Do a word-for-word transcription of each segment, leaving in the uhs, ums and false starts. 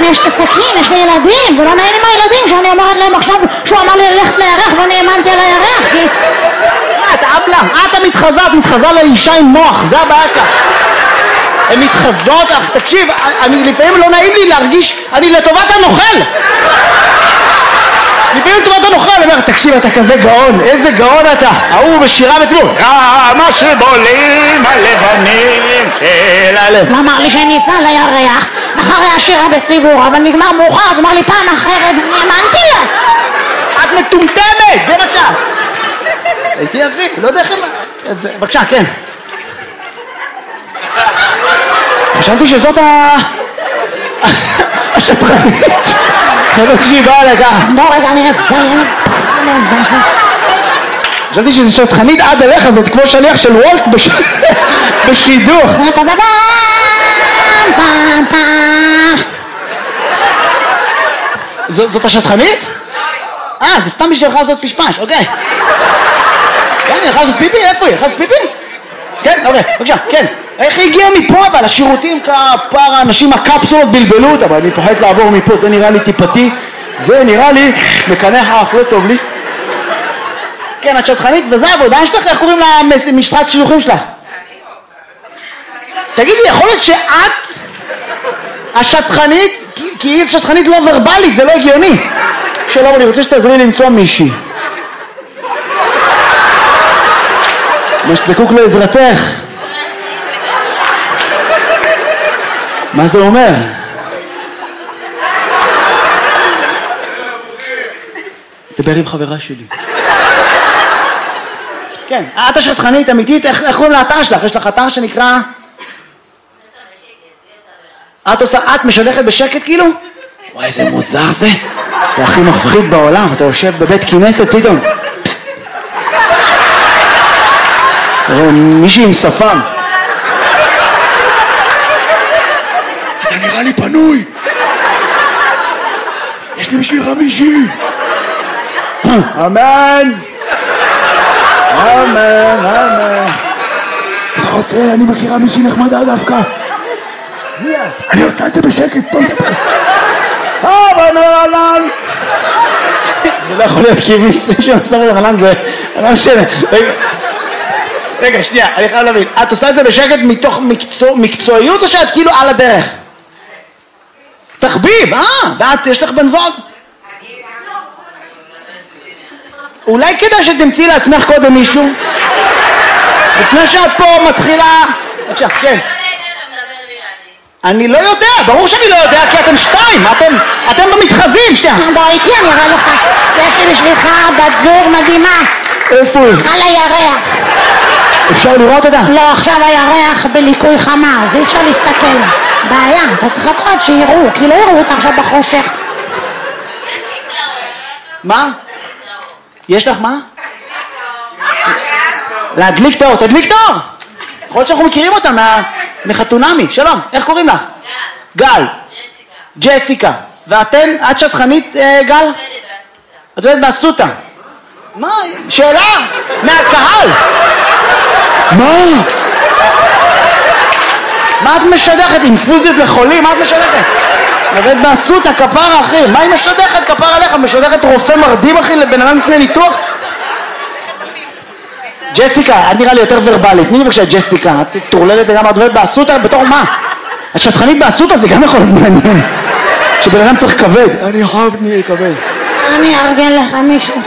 יש את הסכין, יש לי ילדים, ולא נעים עם הילדים שאני אומרת להם עכשיו שהוא אמר לי ללכת לירח ואני האמנתי על הירח, כי... מה, את אבלה? את המתחזה, את מתחזה לאישה עם מוח, זה הבעיה כאן. הן מתחזות, אך תקשיב, אני לפעמים לא נעים לי להרגיש, אני לטובת הנוכל. לפעמים לטובת הנוכל, אני אומר, תקשיב, אתה כזה גאון, איזה גאון אתה. ההוא בשירה בציבור, כמה שבולים הלבנים של הלב. הוא אמר לי שאני אסע לירח אחרי השירה בציבור, אבל נגמר מאוחר, אז אמר לי פעם אחרת, אני האמנתי לה. את מטומטמת, זה בבקשה. הייתי יפי, לא יודע איך... בבקשה, כן. חשבתי שזאת ה... השטחנית. חשבתי שהיא באה לכך. בוא רגע, אני אסיים. חשבתי שזה שטחנית עד אליך, זאת כמו שליח של וולט בשידוך. זאת השטחנית? אה, זה סתם בשביל לך לעשות פשפש, אוקיי. כן, היא יכולה לעשות פיפי? איפה היא? יכולה לעשות פיפי? כן, אוקיי, בבקשה, כן. איך היא הגיעה מפה אבל? השירותים כפר האנשים הקפסולות בלבלו אותה, אבל אני פוחד לעבור מפה, זה נראה לי טיפתי, זה נראה לי מקנח האף, לא טוב לי. כן, את שטחנית, וזה העבודה שלך, איך קוראים למשרת שידוכים שלך? תגידי, יכול להיות שאת השטחנית, כי היא שטחנית לא ורבלית, זה לא הגיוני. שלום, אני רוצה שתעזרי לי למצוא מישהי. מה שזקוק לעזרתך. מה זה אומר? דבר עם חברה שלי. כן, את השטחנית אמיתית, איך קוראים לאתר שלך? יש לך אתר שנקרא... את עושה, את משדכת בשקט כאילו? וואי, איזה מוזר זה. זה הכי מפחיד בעולם, אתה יושב בבית כנסת פתאום. תראה, מישהי עם שפם. אתה נראה לי פנוי. יש לי בשבילך מישהי. אמן. אמן, אמן. אתה רוצה, אני מכירה מישהי נחמדה דווקא. אני עושה את זה בשקט, טוב דבר. אמן, אמן. זה לא יכול להיות כי מישהו שעושה רחלן זה... לא משנה. רגע, שנייה, אני חייב להבין. את עושה את זה בשקט מתוך מקצועיות או שאת כאילו על הדרך? תחביב, אה, ואת, יש לך בן זוג? אולי כדאי שתמצאי לעצמך קודם מישהו? לפני שאת פה מתחילה... בבקשה, כן. אני לא יודע, ברור שאני לא יודע, כי אתם שתיים, אתם, אתם במתחזים, שנייה. בוא איתי, אני אראה לך. יש לי בשבילך בת זוג מדהימה. איפה היא? על הירח. אפשר לראות אותה? לא, עכשיו הירח בליקוי חמה, אז אי אפשר להסתכל. בעיה, אתה צריך לקרות שיראו, כי לא יראו אותה עכשיו בחושך. מה? יש לך מה? להדליק תאור, תדליק תאור! יכול להיות שאנחנו מכירים אותה מחתונמי. שלום, איך קוראים לך? גל. גל. ג'סיקה. ואתן, את שטחנית גל? את עובדת באסותא. מה? שאלה? מהקהל. מה? מה את משדכת? אינפוזיות לחולים? מה את משדכת? עובדת באסותא, כפרה אחי. מה היא משדכת? כפרה עליך. משדכת רופא מרדים אחי לבן אדם לפני ניתוח? ג'סיקה, את נראה לי יותר ורבלית. תני לי בבקשה ג'סיקה. את תורללת לגמרי, את עובדת באסותא בתור מה? את שטחנית באסותא זה גם יכול להיות מעניין. שבן אדם צריך כבד. אני חייב נהיה כבד. אני ארגן לך מישהו.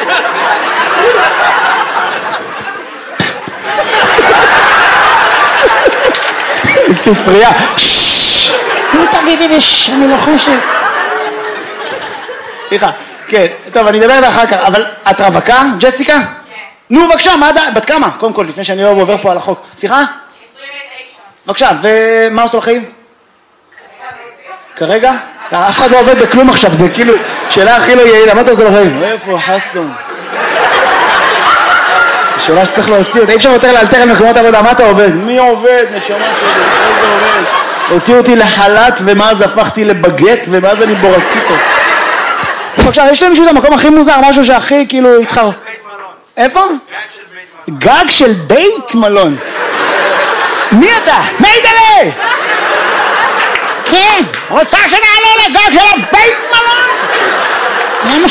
ספרייה. נו תגידי בש, אני לוחשת. סליחה, כן, טוב אני אדבר אחר כך, אבל את רווקה, ג'סיקה? כן. נו בבקשה, מה עדיין, בת כמה? קודם כל, לפני שאני לא עובר פה על החוק. סליחה? עשרים ותשע. בבקשה, ומה עושה לחיים? כרגע? אף אחד לא עובד בכלום עכשיו, זה כאילו שאלה הכי לא יעילה, מה אתה עושה לחיים? איפה חסון? שאלה שצריך להוציא אותה, אי אפשר יותר לאלתר על מקומות עבודה, מה אתה עובד? מי עובד? נשמה שלי, איזה עובד? הוציאו אותי לחל"ת ומאז הפכתי לבגט ומאז אני בורקיטו. בבקשה, יש למישהו את המקום הכי מוזר, משהו שהכי כאילו התחר... איפה? גג של בית מלון. מי אתה? מיידלה! כן, רוצה שנעלה לגג של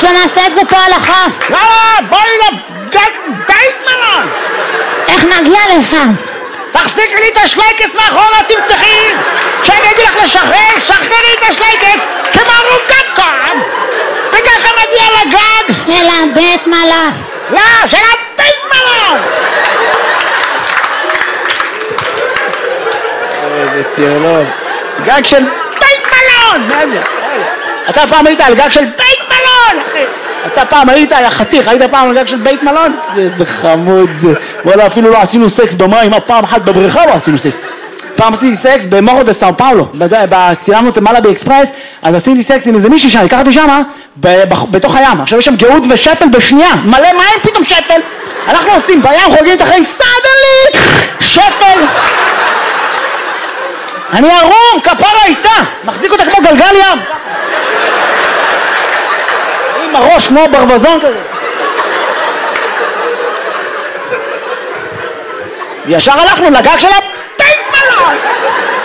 שנעשה את זה פה על החוף. יאללה, בואי לבית מלון. איך נגיע לשם? תחזיקי לי את השלייקס מאחורה, תמתחי. שאני אגיד לך לשחרר, שחררי את השלייקס כמו רוגטקום. וככה נגיע לגג. של הבית מלון. לא, של הבית מלון. איזה טיולון. גג של בית מלון. אתה פעם היית על גג של בית מלון, אחי. אתה פעם היית, היה חתיך, היית פעם על גג של בית מלון? איזה חמוד זה. וואלה, אפילו לא עשינו סקס במים, פעם אחת בבריכה לא עשינו סקס. פעם עשיתי סקס במורו דה סאו פאולו, צילמנו את מלאבי אקספרס, אז עשיתי סקס עם איזה מישהי שאני הכרתי שמה, בתוך הים. עכשיו יש שם גאות ושפל בשנייה, מלא מים, פתאום שפל. אנחנו עושים בים, חוגגים את החיים, סדלי, שפל. אני ערום, כפרה איתה, מחזיק אותה כמו גלגל ים. עם הראש כמו ברווזון כזה. ישר הלכנו לגג של הבית מלון.